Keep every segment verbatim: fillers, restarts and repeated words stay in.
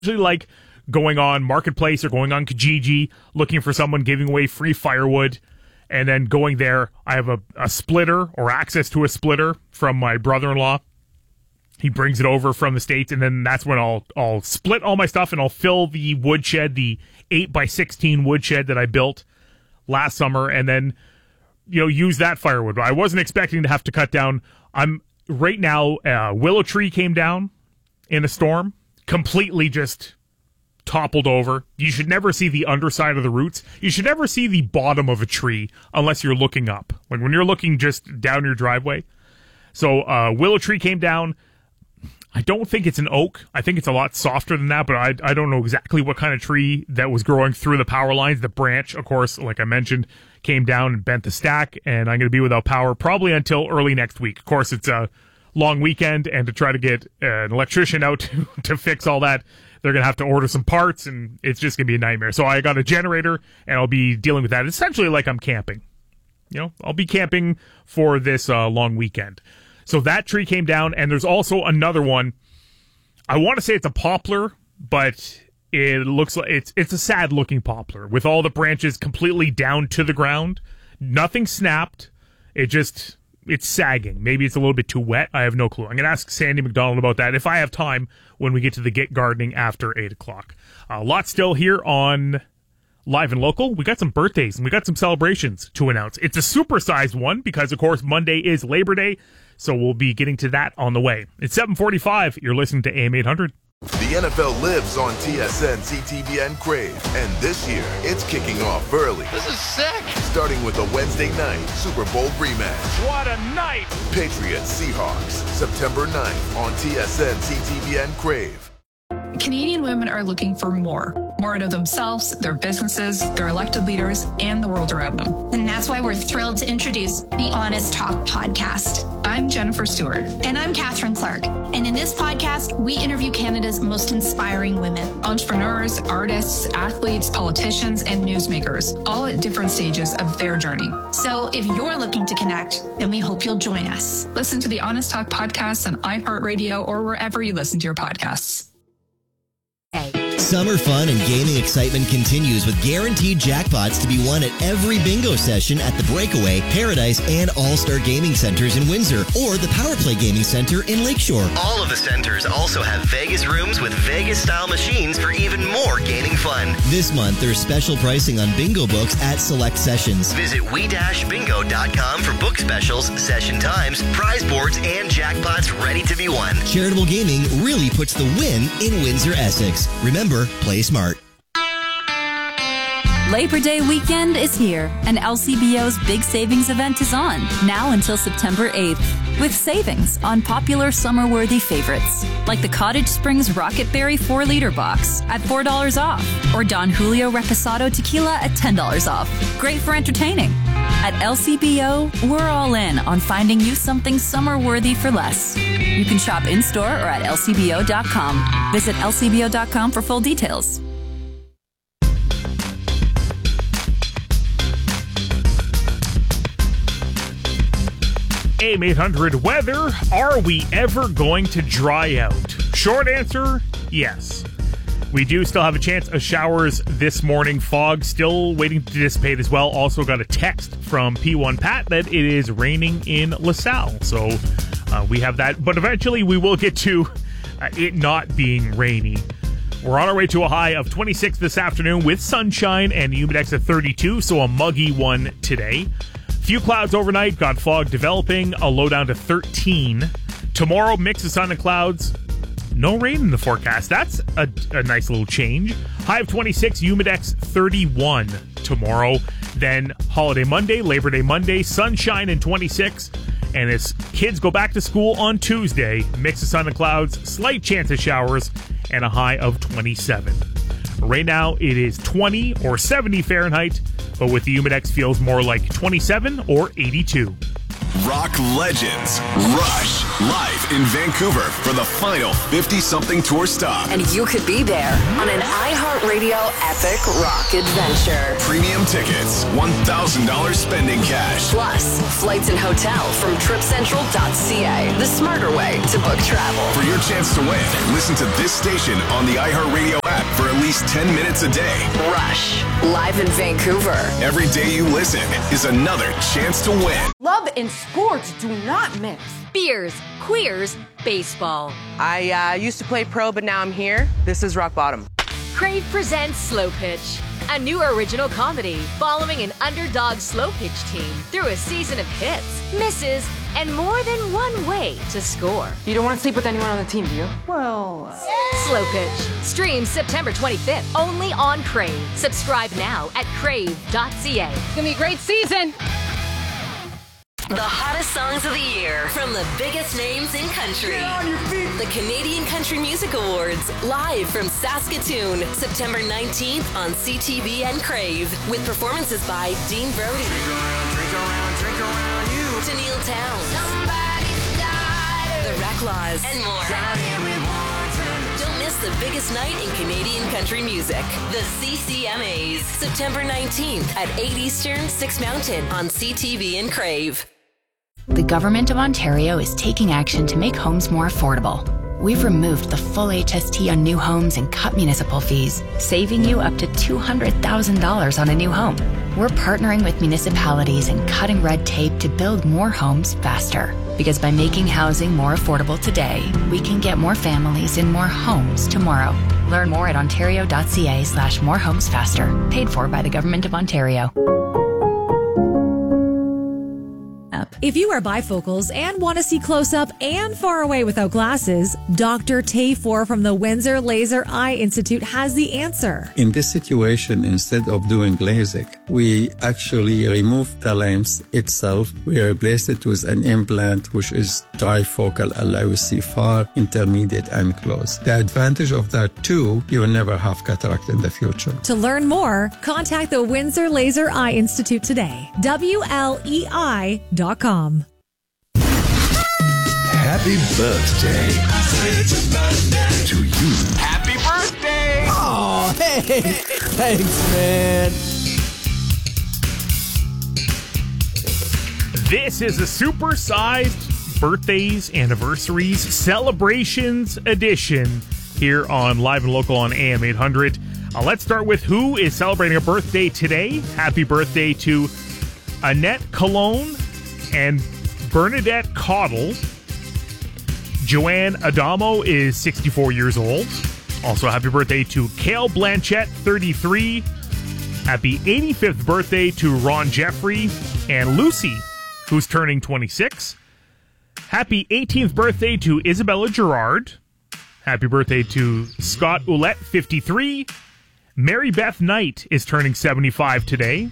usually like going on Marketplace or going on Kijiji, looking for someone giving away free firewood, and then going there. I have a, a splitter or access to a splitter from my brother-in-law. He brings it over from the States, and then that's when I'll I'll split all my stuff, and I'll fill the woodshed, the eight by sixteen woodshed that I built last summer, and then, you know, use that firewood. I wasn't expecting to have to cut down. I'm right now, a willow tree came down in a storm, completely just toppled over. You should never see the underside of the roots. You should never see the bottom of a tree unless you're looking up. Like when you're looking just down your driveway. So, uh, willow tree came down. I don't think it's an oak. I think it's a lot softer than that, but I I don't know exactly what kind of tree that was growing through the power lines. The branch, of course, like I mentioned, came down and bent the stack, and I'm going to be without power probably until early next week. Of course, it's a long weekend, and to try to get an electrician out to, to fix all that, they're going to have to order some parts, and it's just going to be a nightmare. So I got a generator, and I'll be dealing with that. It's essentially like I'm camping. You know, I'll be camping for this uh, long weekend. So that tree came down, and there's also another one. I want to say it's a poplar, but it looks like it's it's a sad-looking poplar with all the branches completely down to the ground. Nothing snapped. It just, it's sagging. Maybe it's a little bit too wet. I have no clue. I'm going to ask Sandy McDonald about that if I have time when we get to the Get Gardening after eight o'clock. A lot still here on Live and Local. We got some birthdays, and we got some celebrations to announce. It's a supersized one because, of course, Monday is Labor Day. So we'll be getting to that on the way. It's seven forty-five. You're listening to A M eight hundred. The N F L lives on T S N, C T V N Crave. And this year, it's kicking off early. This is sick. Starting with a Wednesday night Super Bowl rematch. What a night. Patriots Seahawks, September ninth on T S N, C T V N Crave. Canadian women are looking for more. More out of themselves, their businesses, their elected leaders, and the world around them. And that's why we're thrilled to introduce the Honest Talk podcast. I'm Jennifer Stewart. And I'm Catherine Clark. And in this podcast, we interview Canada's most inspiring women. Entrepreneurs, artists, athletes, politicians, and newsmakers, all at different stages of their journey. So if you're looking to connect, then we hope you'll join us. Listen to the Honest Talk podcast on iHeartRadio or wherever you listen to your podcasts. Summer fun and gaming excitement continues with guaranteed jackpots to be won at every bingo session at the Breakaway, Paradise, and All-Star Gaming Centers in Windsor or the Power Play Gaming Center in Lakeshore. All of the centers also have Vegas rooms with Vegas-style machines for even more gaming fun. This month, there's special pricing on bingo books at select sessions. Visit we dash bingo dot com for book specials, session times, prize boards, and jackpots ready to be won. Charitable gaming really puts the win in Windsor, Essex. Remember, play smart. Labor Day weekend is here, and L C B O's big savings event is on, now until September eighth, with savings on popular summer-worthy favorites, like the Cottage Springs Rocket Berry four liter box at four dollars off, or Don Julio Reposado Tequila at ten dollars off. Great for entertaining. At L C B O, we're all in on finding you something summer-worthy for less. You can shop in-store or at L C B O dot com. Visit L C B O dot com for full details. A M eight hundred weather. Are we ever going to dry out? Short answer, yes. We do still have a chance of showers this morning. Fog still waiting to dissipate as well. Also got a text from P one Pat that it is raining in LaSalle. So uh, we have that. But eventually we will get to uh, it not being rainy. We're on our way to a high of twenty-six this afternoon with sunshine and humidex at thirty-two. So a muggy one today. Few clouds overnight, got fog developing, a low down to thirteen. Tomorrow, mix of sun and clouds. No rain in the forecast. That's a, a nice little change. High of twenty-six, humidex thirty-one tomorrow. Then holiday Monday, Labor Day Monday, sunshine and twenty-six. And as kids go back to school on Tuesday, mix of sun and clouds, slight chance of showers, and a high of twenty-seven. Right now, it is twenty or seventy Fahrenheit, but with the humidex feels more like twenty-seven or eighty-two. Rock legends, Rush. Live in Vancouver for the final fifty-something tour stop. And you could be there on an iHeartRadio epic rock adventure. Premium tickets, one thousand dollars spending cash. Plus, flights and hotel from trip central dot c a, the smarter way to book travel. For your chance to win, listen to this station on the iHeartRadio app for at least ten minutes a day. Rush, live in Vancouver. Every day you listen is another chance to win. Love and sports do not mix. Beers, queers, baseball. I uh, used to play pro, but now I'm here. This is rock bottom. Crave presents Slow Pitch, a new original comedy following an underdog slow pitch team through a season of hits, misses, and more than one way to score. You don't want to sleep with anyone on the team, do you? Well... Uh... Slow Pitch. Streams September twenty-fifth, only on Crave. Subscribe now at crave dot c a. It's going to be a great season. The hottest songs of the year from the biggest names in country. Get on your feet. The Canadian Country Music Awards, live from Saskatoon, September nineteenth on C T V and Crave, with performances by Dean Brody, drink around, drink around, drink around you, Tennille Townes, somebody's died, The Reclaws, and more. Don't miss the biggest night in Canadian country music. The C C M As, September nineteenth at eight Eastern, six Mountain on C T V and Crave. The Government of Ontario is taking action to make homes more affordable. We've removed the full H S T on new homes and cut municipal fees, saving you up to two hundred thousand dollars on a new home. We're partnering with municipalities and cutting red tape to build more homes faster. Because by making housing more affordable today, we can get more families in more homes tomorrow. Learn more at ontario dot c a slash more homes faster. Paid for by the Government of Ontario. If you wear bifocals and want to see close up and far away without glasses, Doctor Tayfor from the Windsor Laser Eye Institute has the answer. In this situation, instead of doing LASIK, we actually remove the lens itself. We replace it with an implant, which is trifocal, allow you to see far, intermediate, and close. The advantage of that too, you will never have cataract in the future. To learn more, contact the Windsor Laser Eye Institute today. W L E I dot com. Happy birthday to you. Happy birthday! Oh, hey! Thanks, man. This is a supersized birthdays, anniversaries, celebrations edition here on Live and Local on A M eight hundred. Uh, let's start with who is celebrating a birthday today. Happy birthday to Annette Cologne and Bernadette Caudle. Joanne Adamo is sixty-four years old. Also, happy birthday to Cale Blanchette, thirty-three. Happy eighty-fifth birthday to Ron Jeffrey and Lucy, who's turning twenty-six. Happy eighteenth birthday to Isabella Gerard. Happy birthday to Scott Ouellette, fifty-three. Mary Beth Knight is turning seventy-five today.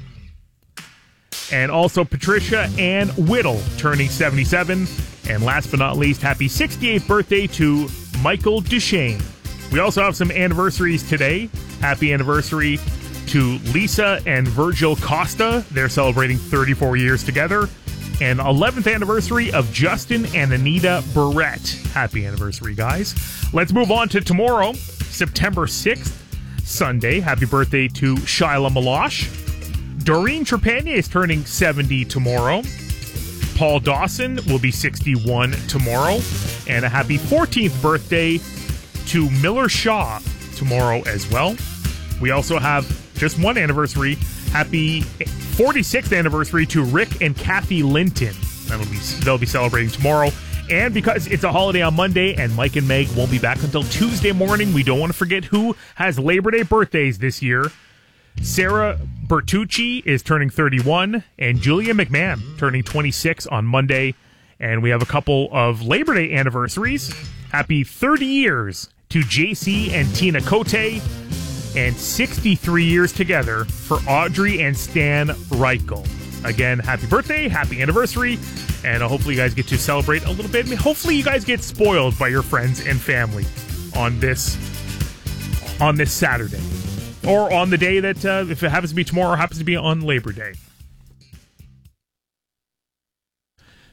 And also Patricia Ann Whittle turning seventy-seven. And last but not least, happy sixty-eighth birthday to Michael Duchesne. We also have some anniversaries today. Happy anniversary to Lisa and Virgil Costa. They're celebrating thirty-four years together. And eleventh anniversary of Justin and Anita Barrett. Happy anniversary, guys. Let's move on to tomorrow, September sixth, Sunday. Happy birthday to Shyla Malosh. Doreen Trepanier is turning seventy tomorrow. Paul Dawson will be sixty-one tomorrow. And a happy fourteenth birthday to Miller Shaw tomorrow as well. We also have just one anniversary. Happy forty-sixth anniversary to Rick and Kathy Linton. That'll be they'll be celebrating tomorrow. And because it's a holiday on Monday and Mike and Meg won't be back until Tuesday morning, we don't want to forget who has Labor Day birthdays this year. Sarah Bertucci is turning thirty-one, and Julia McMahon turning twenty-six on Monday. And we have a couple of Labor Day anniversaries. Happy thirty years to J C and Tina Cote, and sixty-three years together for Audrey and Stan Reichel. Again, happy birthday, happy anniversary, and hopefully you guys get to celebrate a little bit. Hopefully you guys get spoiled by your friends and family on this on this Saturday. Or on the day that, uh, if it happens to be tomorrow, happens to be on Labor Day.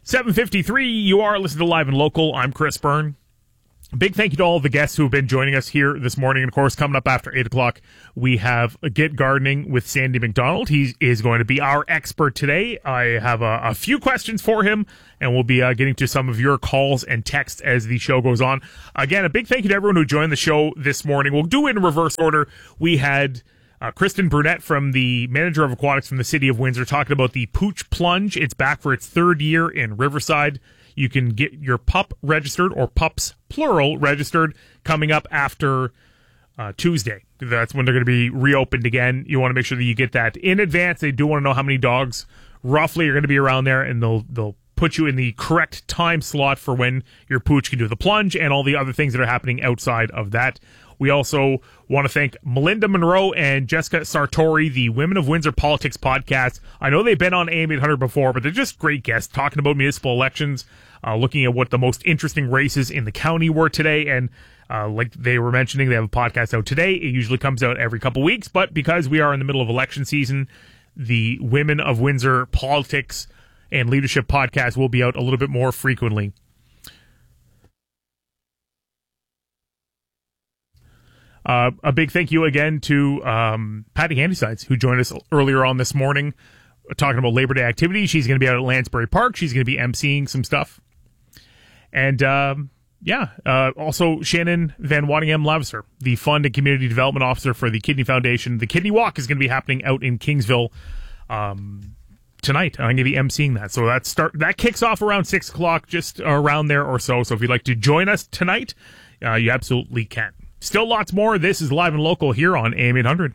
seven fifty-three, you are listening to Live and Local. I'm Chris Byrne. Big thank you to all the guests who have been joining us here this morning. And, of course, coming up after eight o'clock, we have Get Gardening with Sandy McDonald. He is going to be our expert today. I have a, a few questions for him, and we'll be uh, getting to some of your calls and texts as the show goes on. Again, a big thank you to everyone who joined the show this morning. We'll do it in reverse order. We had uh, Kristen Brunette, from the manager of aquatics from the city of Windsor, talking about the Pooch Plunge. It's back for its third year in Riverside. You can get your pup registered, or pups, plural, registered, coming up after uh, Tuesday. That's when they're going to be reopened again. You want to make sure that you get that in advance. They do want to know how many dogs roughly are going to be around there, and they'll they'll put you in the correct time slot for when your pooch can do the plunge and all the other things that are happening outside of that. We also want to thank Melinda Monroe and Jessica Sartori, the Women of Windsor Politics podcast. I know they've been on A M eight hundred before, but they're just great guests talking about municipal elections, uh, looking at what the most interesting races in the county were today. And uh, like they were mentioning, they have a podcast out today. It usually comes out every couple weeks, but because we are in the middle of election season, the Women of Windsor Politics and Leadership podcast will be out a little bit more frequently. Uh, a big thank you again to um, Patty Handysides, who joined us earlier on this morning talking about Labor Day activities. She's going to be out at Lansbury Park. She's going to be emceeing some stuff. And, um, yeah, uh, also Shannon Van Waddingham Lavisser, the Fund and Community Development Officer for the Kidney Foundation. The Kidney Walk is going to be happening out in Kingsville um, tonight. I'm going to be emceeing that. So that, start, that kicks off around six o'clock, just around there or so. So if you'd like to join us tonight, uh, you absolutely can. Still lots more. This is Live and Local here on A M eight hundred.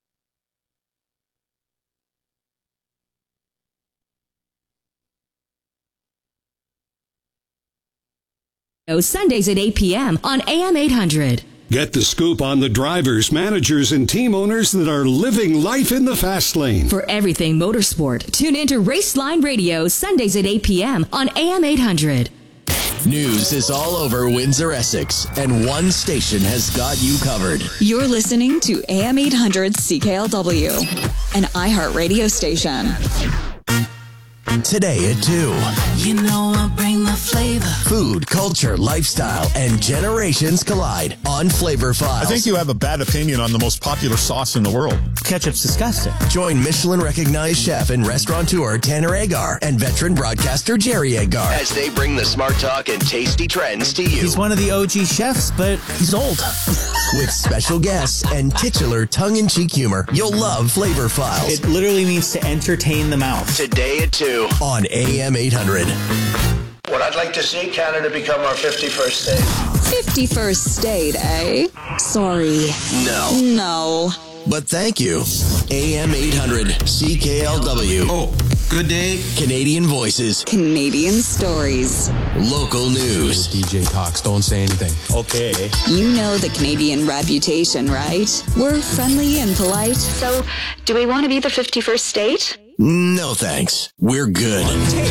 Sundays at eight p.m. on A M eight hundred. Get the scoop on the drivers, managers, and team owners that are living life in the fast lane. For everything motorsport, tune into Raceline Radio Sundays at eight p.m. on A M eight hundred. News is all over Windsor, Essex, and one station has got you covered. You're listening to A M eight hundred C K L W, an iHeart radio station. Today at two. You know I bring the flavor. Food, culture, lifestyle, and generations collide on Flavor Files. I think you have a bad opinion on the most popular sauce in the world. Ketchup's disgusting. Join Michelin-recognized chef and restaurateur Tanner Agar and veteran broadcaster Jerry Agar as they bring the smart talk and tasty trends to you. He's one of the O G chefs, but he's old. With special guests and titular tongue-in-cheek humor, you'll love Flavor Files. It literally means to entertain the mouth. Today at two on A M eight hundred. What I'd like to see Canada become our fifty-first state. fifty-first state, eh? Sorry. No. No. But thank you. A M eight hundred C K L W. Oh, good day. Canadian voices. Canadian stories. Local news. D J talks, don't say anything. Okay. You know the Canadian reputation, right? We're friendly and polite. So, do we want to be the fifty-first state? No thanks. We're good.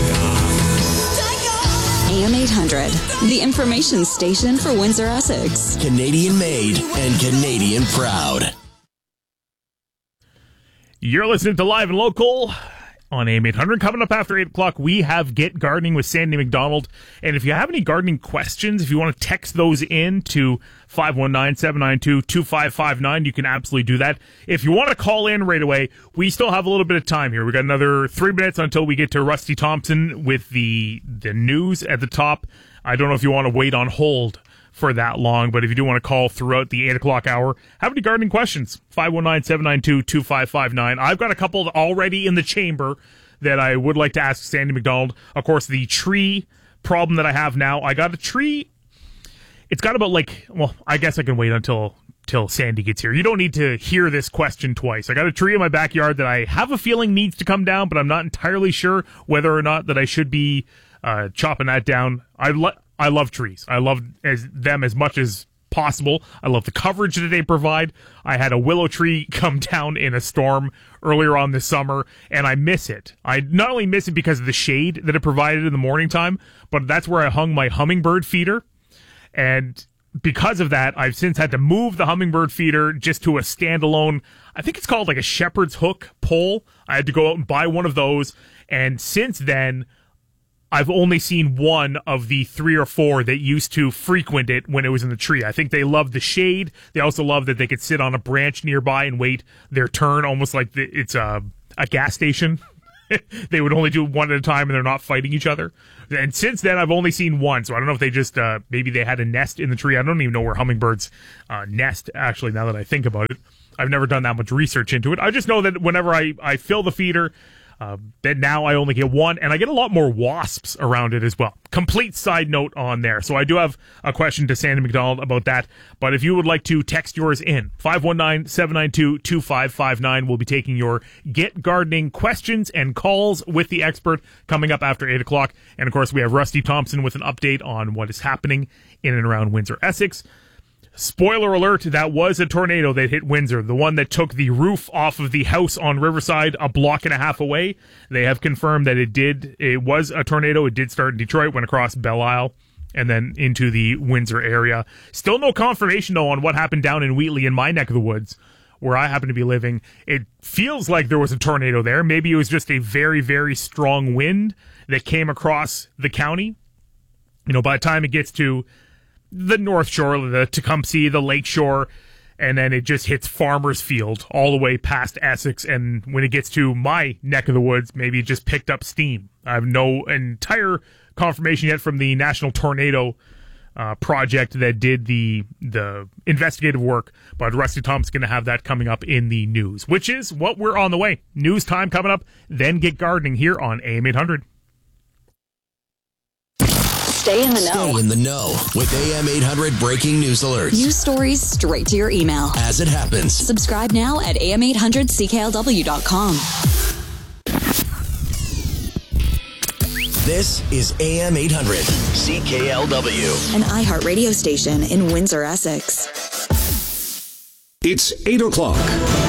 A M eight hundred, the information station for Windsor, Essex. Canadian made and Canadian proud. You're listening to Live and Local on A M eight hundred. Coming up after eight o'clock, we have Get Gardening with Sandy McDonald. And if you have any gardening questions, if you want to text those in to five one nine, seven nine two, two five five nine, you can absolutely do that. If you want to call in right away, we still have a little bit of time here. We got another three minutes until we get to Rusty Thompson with the, the news at the top. I don't know if you want to wait on hold for that long, but if you do want to call throughout the eight o'clock hour, have any gardening questions, five one nine, seven nine two, two five five nine. I've got a couple already in the chamber that I would like to ask Sandy McDonald. Of course, the tree problem that I have now, I got a tree. It's got about like, well, I guess I can wait until till Sandy gets here. You don't need to hear this question twice. I got a tree in my backyard that I have a feeling needs to come down, but I'm not entirely sure whether or not that I should be uh, chopping that down. I lo- I love trees. I love as them as much as possible. I love the coverage that they provide. I had a willow tree come down in a storm earlier on this summer, and I miss it. I not only miss it because of the shade that it provided in the morning time, but that's where I hung my hummingbird feeder. And because of that, I've since had to move the hummingbird feeder just to a standalone, I think it's called like a shepherd's hook pole. I had to go out and buy one of those. And since then, I've only seen one of the three or four that used to frequent it when it was in the tree. I think they loved the shade. They also loved that they could sit on a branch nearby and wait their turn, almost like the, it's a, a gas station. They would only do one at a time and they're not fighting each other. And since then, I've only seen one. So I don't know if they just, uh, maybe they had a nest in the tree. I don't even know where hummingbirds uh, nest, actually, now that I think about it. I've never done that much research into it. I just know that whenever I, I fill the feeder, Uh, that now I only get one, and I get a lot more wasps around it as well. Complete side note on there. So I do have a question to Sandy McDonald about that, but if you would like to text yours in, five one nine, seven nine two, two five five nine, we'll be taking your Get Gardening questions and calls with the expert coming up after eight o'clock. And of course, we have Rusty Thompson with an update on what is happening in and around Windsor, Essex. Spoiler alert, that was a tornado that hit Windsor, the one that took the roof off of the house on Riverside a block and a half away. They have confirmed that it did, it was a tornado. It did start in Detroit, went across Belle Isle, and then into the Windsor area. Still no confirmation, though, on what happened down in Wheatley in my neck of the woods, where I happen to be living. It feels like there was a tornado there. Maybe it was just a very, very strong wind that came across the county. You know, by the time it gets to the North Shore, the Tecumseh, the Lake Shore, and then it just hits Farmers Field all the way past Essex. And when it gets to my neck of the woods, maybe it just picked up steam. I have no entire confirmation yet from the National Tornado uh, Project that did the the investigative work, but Rusty Thompson's going to have that coming up in the news, which is what we're on the way. News time coming up, then Get Gardening here on A M eight hundred. Stay in the know. Stay in the know with A M eight hundred breaking news alerts. News stories straight to your email. As it happens. Subscribe now at A M eight hundred C K L W dot com. This is A M eight hundred C K L W. An iHeart radio station in Windsor, Essex. It's eight o'clock.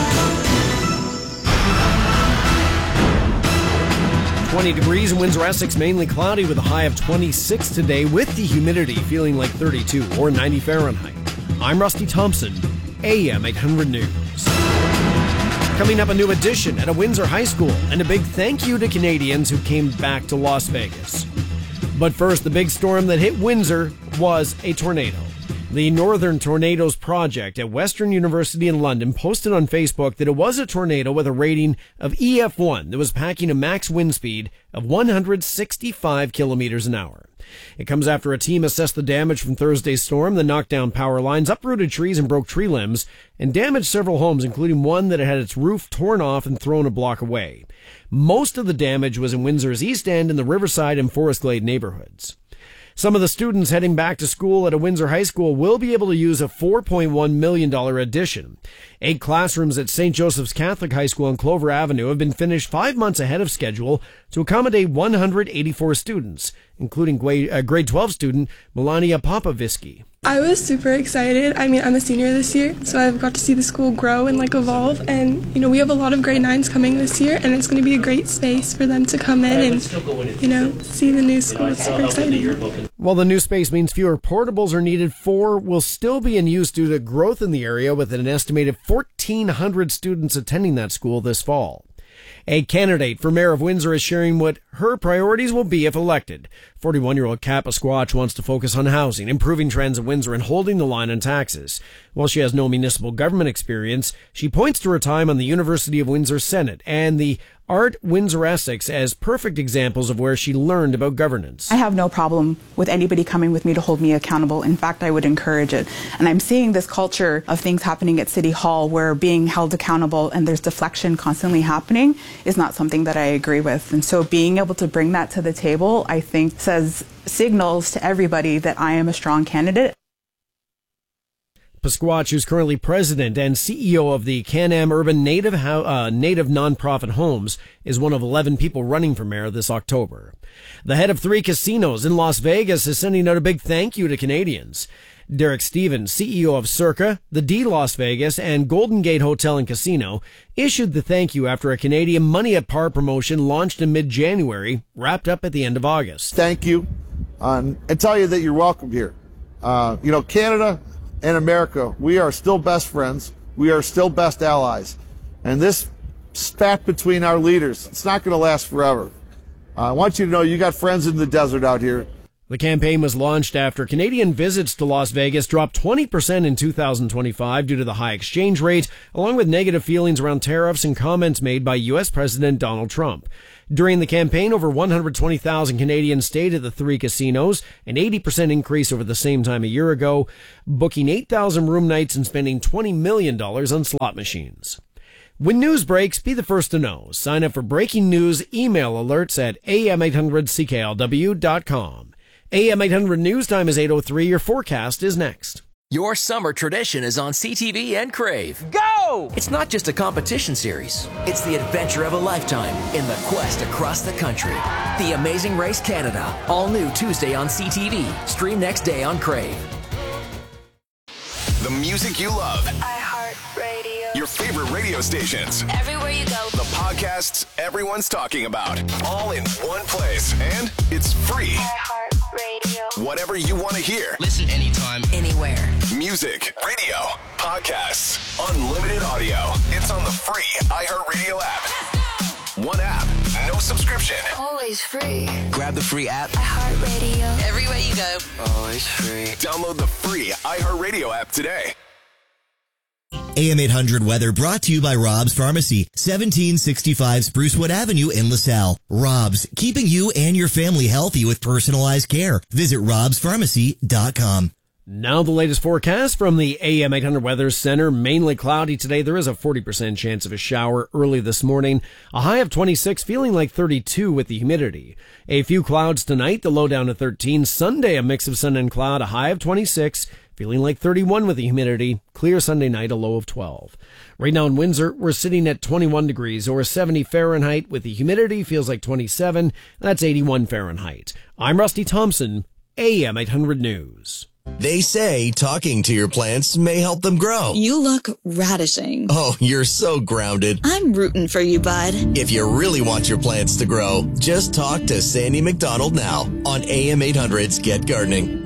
twenty degrees in Windsor, Essex, mainly cloudy with a high of twenty-six today, with the humidity feeling like thirty-two or ninety Fahrenheit. I'm Rusty Thompson, A M eight hundred News. Coming up, a new addition at a Windsor high school and a big thank you to Canadians who came back to Las Vegas. But first, the big storm that hit Windsor was a tornado. The Northern Tornadoes Project at Western University in London posted on Facebook that it was a tornado with a rating of E F one that was packing a max wind speed of one hundred sixty-five kilometers an hour. It comes after a team assessed the damage from Thursday's storm that knocked down power lines, uprooted trees, and broke tree limbs, and damaged several homes, including one that had its roof torn off and thrown a block away. Most of the damage was in Windsor's East End and the Riverside and Forest Glade neighborhoods. Some of the students heading back to school at a Windsor high school will be able to use a four point one million dollars addition. Eight classrooms at Saint Joseph's Catholic High School on Clover Avenue have been finished five months ahead of schedule to accommodate one hundred eighty-four students, including grade, uh, grade twelve student Melania Popovisky. I was super excited. I mean, I'm a senior this year, so I've got to see the school grow and like evolve. And, you know, we have a lot of grade nines coming this year, and it's going to be a great space for them to come in and, you know, see the new school. It's super exciting. While the new space means fewer portables are needed, four will still be in use due to growth in the area, with an estimated fourteen hundred students attending that school this fall. A candidate for mayor of Windsor is sharing what her priorities will be if elected. forty-one-year-old Kat Pasquatch wants to focus on housing, improving trends in Windsor, and holding the line on taxes. While she has no municipal government experience, she points to her time on the University of Windsor Senate and the Art Windsor Essex as perfect examples of where she learned about governance. I have no problem with anybody coming with me to hold me accountable. In fact, I would encourage it. And I'm seeing this culture of things happening at City Hall where being held accountable and there's deflection constantly happening is not something that I agree with. And so being able to bring that to the table, I think, says, signals to everybody that I am a strong candidate. Pasquatch, who's currently president and C E O of the Can-Am Urban Native uh, Native Nonprofit Homes, is one of eleven people running for mayor this October. The head of three casinos in Las Vegas is sending out a big thank you to Canadians. Derek Stevens, C E O of Circa, the D Las Vegas, and Golden Gate Hotel and Casino, issued the thank you after a Canadian Money at Par promotion launched in mid-January, wrapped up at the end of August. Thank you, um, and tell you that you're welcome here. Uh, you know, Canada and America, we are still best friends. We are still best allies. And this spat between our leaders, it's not going to last forever. Uh, I want you to know you got friends in the desert out here. The campaign was launched after Canadian visits to Las Vegas dropped twenty percent in two thousand twenty-five due to the high exchange rate, along with negative feelings around tariffs and comments made by U S President Donald Trump. During the campaign, over one hundred twenty thousand Canadians stayed at the three casinos, an eighty percent increase over the same time a year ago, booking eight thousand room nights and spending twenty million dollars on slot machines. When news breaks, be the first to know. Sign up for breaking news email alerts at A M eight hundred C K L W dot com. A M eight hundred News Time is eight oh three. Your forecast is next. Your summer tradition is on C T V and Crave. Go! It's not just a competition series. It's the adventure of a lifetime in the quest across the country. The Amazing Race Canada. All new Tuesday on C T V. Stream next day on Crave. The music you love. iHeartRadio. Your favorite radio stations. Everywhere you go. The podcasts everyone's talking about. All in one place. And it's free. iHeartRadio. Whatever you want to hear. Listen anytime, Anywhere. Music, radio, podcasts, unlimited audio. It's on the free iHeartRadio app. One app, no subscription. Always free. grab the free app. iHeartRadio. Everywhere you go. Always free. Download the free iHeartRadio app today. A M eight hundred weather brought to you by Rob's Pharmacy, seventeen sixty-five Sprucewood Avenue in LaSalle. Rob's, keeping you and your family healthy with personalized care. Visit robs pharmacy dot com. Now the latest forecast from the A M eight hundred Weather Center. Mainly cloudy today. There is a forty percent chance of a shower early this morning. A high of twenty-six, feeling like thirty-two with the humidity. A few clouds tonight, the low down to thirteen. Sunday, a mix of sun and cloud, a high of twenty-six. Feeling like thirty-one with the humidity. Clear Sunday night, a low of twelve. Right now in Windsor, we're sitting at twenty-one degrees or seventy Fahrenheit with the humidity. Feels like twenty-seven. That's eighty-one Fahrenheit. I'm Rusty Thompson, A M eight hundred News. They say talking to your plants may help them grow. You look radishing. Oh, you're so grounded. I'm rooting for you, bud. If you really want your plants to grow, just talk to Sandy McDonald now on A M eight hundred's Get Gardening.